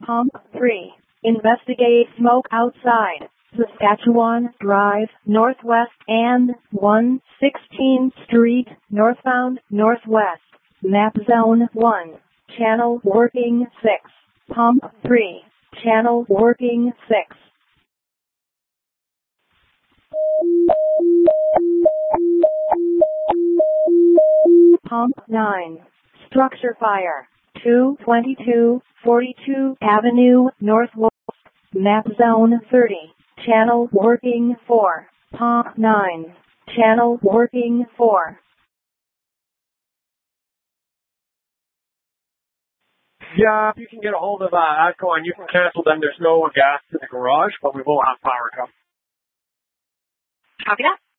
Pump 3. Investigate smoke outside Saskatchewan Drive, Northwest and 116th Street, northbound, northwest. Map Zone 1. Channel working 6. Pump 3. Channel working 6. Pump 9. Structure fire. 222 42 Avenue, Northwest. Map Zone 30. Channel working 4. Pump 9. Channel working 4. Yeah, if you can get a hold of ATCO and you can cancel them, there's no gas to the garage, but we will have power come. Copy that.